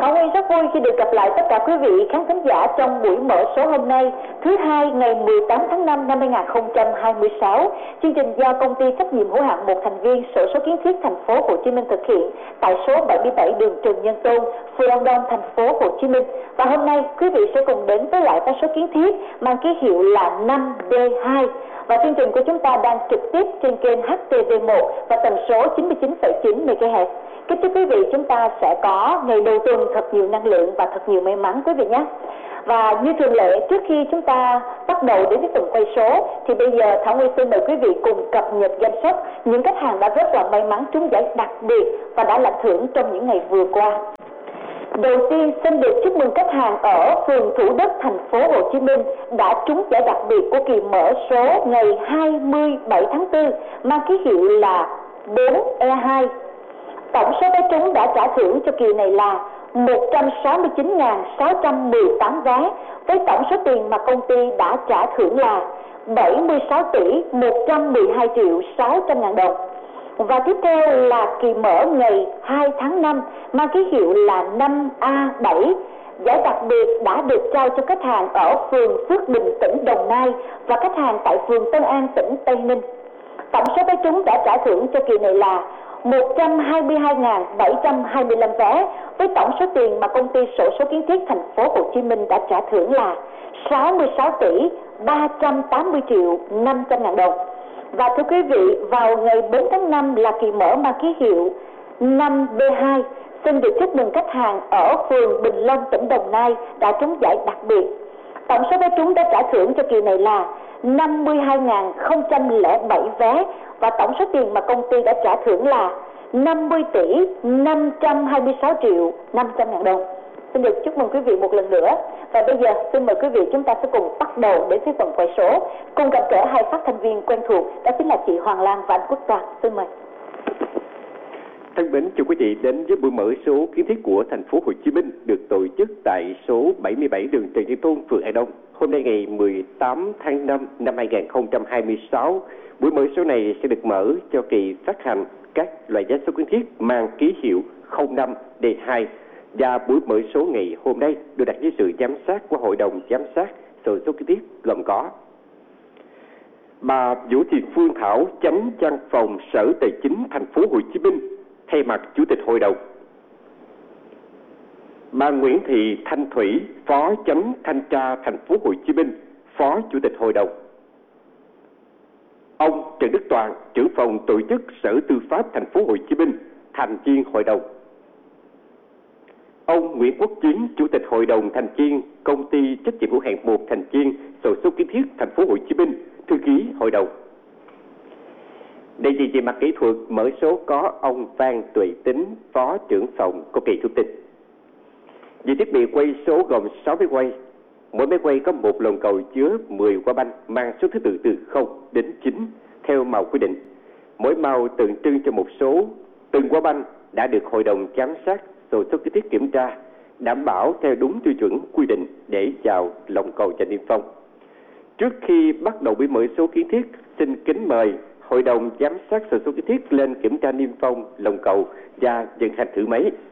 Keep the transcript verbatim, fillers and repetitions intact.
Thảo Nguyên rất vui khi được gặp lại tất cả quý vị khán thính giả trong buổi mở số hôm nay, thứ hai ngày mười tám tháng năm năm hai nghìn không trăm hai mươi sáu. Chương trình do công ty trách nhiệm hữu hạn một thành viên Xổ số Kiến thiết thành phố Hồ Chí Minh thực hiện tại số bảy mươi bảy đường Trần Nhân Tông, phường An Đông, thành phố Hồ Chí Minh. Và hôm nay quý vị sẽ cùng đến với lại tần số kiến thiết mang ký hiệu là năm D hai. Và chương trình của chúng ta đang trực tiếp trên kênh H T V một và tần số chín mươi chín phẩy chín mê ga héc. Kính chúc quý vị chúng ta sẽ có ngày đầu tuần thật nhiều năng lượng và thật nhiều may mắn quý vị nhé. Và như thường lệ, trước khi chúng ta bắt đầu đến với phần quay số thì bây giờ Thảo Nguyên xin mời quý vị cùng cập nhật danh sách những khách hàng đã rất là may mắn trúng giải đặc biệt và đã lãnh thưởng trong những ngày vừa qua. Đầu tiên xin được chúc mừng khách hàng ở phường Thủ Đức, thành phố Hồ Chí Minh đã trúng giải đặc biệt của kỳ mở số ngày hai mươi bảy tháng tư mang ký hiệu là bốn E hai. Tổng số vé trúng đã trả thưởng cho kỳ này là một trăm sáu mươi chín nghìn sáu trăm mười tám vé, với tổng số tiền mà công ty đã trả thưởng là bảy mươi sáu tỷ một trăm mười hai triệu sáu trăm ngàn đồng. Và tiếp theo là kỳ mở ngày hai tháng năm mang ký hiệu là năm A bảy. Giải đặc biệt đã được trao cho khách hàng ở phường Phước Bình, tỉnh Đồng Nai và khách hàng tại phường Tân An, tỉnh Tây Ninh. Tổng số vé trúng đã trả thưởng cho kỳ này là một trăm hai mươi hai nghìn bảy trăm hai mươi lăm vé, với tổng số tiền mà công ty Xổ số Kiến thiết thành phố Hồ Chí Minh đã trả thưởng là sáu mươi sáu tỷ ba trăm tám mươi triệu năm trăm ngàn đồng. Và thưa quý vị, vào ngày bốn tháng năm là kỳ mở mang ký hiệu năm B hai. Xin được chúc mừng khách hàng ở phường Bình Long, tỉnh Đồng Nai đã trúng giải đặc biệt. Tổng số vé trúng đã trả thưởng cho kỳ này là năm mươi hai nghìn không trăm lẻ bảy vé và tổng số tiền mà công ty đã trả thưởng là năm mươi tỷ năm trăm hai mươi sáu triệu năm trăm ngàn đồng. Xin được chúc mừng quý vị một lần nữa. Và bây giờ xin mời quý vị chúng ta sẽ cùng bắt đầu đến với phần quay số, cùng gặp gỡ hai phát thanh viên quen thuộc, đó chính là chị Hoàng Lan và anh Quốc Toàn. Xin mời. Thân mến, chào quý vị đến với buổi mở số kiến thiết của thành phố Hồ Chí Minh được tổ chức tại số bảy mươi bảy đường Trần Nhân Tông, phường An Đông. Hôm nay ngày mười tám tháng năm năm hai nghìn không trăm hai mươi sáu, buổi mở số này sẽ được mở cho kỳ phát hành các loại vé số kiến thiết mang ký hiệu không năm D hai. Và buổi mở số ngày hôm nay được đặt dưới sự giám sát của Hội đồng Giám sát Xổ số Kiến thiết gồm có bà Vũ Thị Phương Thảo, Chánh Văn phòng Sở Tài chính thành phố Hồ Chí Minh thay mặt Chủ tịch Hội đồng, bà Nguyễn Thị Thanh Thủy, Phó Chánh Thanh tra thành phố Hồ Chí Minh, Phó Chủ tịch Hội đồng, ông Trần Đức Toàn, trưởng phòng tổ chức Sở Tư pháp thành phố Hồ Chí Minh, thành viên Hội đồng, ông Nguyễn Quốc Chiến, Chủ tịch Hội đồng thành viên Công ty trách nhiệm hữu hạn một thành viên Xổ số Kiến thiết thành phố Hồ Chí Minh, thư ký Hội đồng. Đây thì về mặt kỹ thuật, mở số có ông Phan Tuệ Tính, Phó trưởng phòng công nghệ thông tin. Về thiết bị quay số gồm sáu máy quay. Mỗi máy quay có một lồng cầu chứa mười quả banh mang số thứ tự từ không đến chín theo màu quy định. Mỗi màu tượng trưng cho một số. Từng quả banh đã được Hội đồng giám sát Xổ số Kiến thiết kiểm tra, đảm bảo theo đúng tiêu chuẩn quy định để vào lồng cầu và niêm phong. Trước khi bắt đầu buổi mở số kiến thiết, xin kính mời Hội đồng Giám sát Xổ số Kiến thiết lên kiểm tra niêm phong lồng cầu và vận hành thử máy.